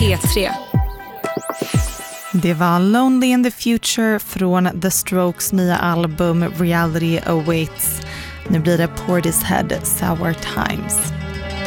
P3. Det var Lonely in the Future från The Strokes nya album Reality Awaits. Nu blir det Portishead Sour Times.